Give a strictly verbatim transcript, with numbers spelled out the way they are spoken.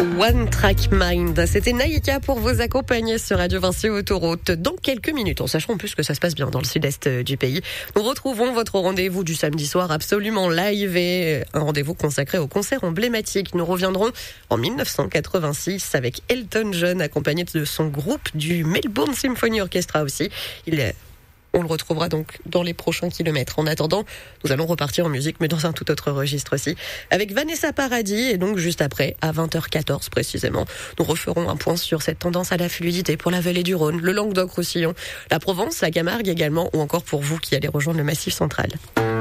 One Track Mind, c'était Naïka pour vous accompagner sur Radio Vinci Autoroute. Dans quelques minutes, en sachant en plus que ça se passe bien dans le sud-est du pays, nous retrouvons votre rendez-vous du samedi soir absolument live et un rendez-vous consacré au concert emblématique. Nous reviendrons en dix-neuf cent quatre-vingt-six avec Elton John accompagné de son groupe du Melbourne Symphony Orchestra aussi. Il est On le retrouvera donc dans les prochains kilomètres. En attendant, nous allons repartir en musique, mais dans un tout autre registre aussi, avec Vanessa Paradis. Et donc, juste après, à vingt heures quatorze précisément, nous referons un point sur cette tendance à la fluidité pour la vallée du Rhône, le Languedoc-Roussillon, la Provence, la Camargue également, ou encore pour vous qui allez rejoindre le Massif central.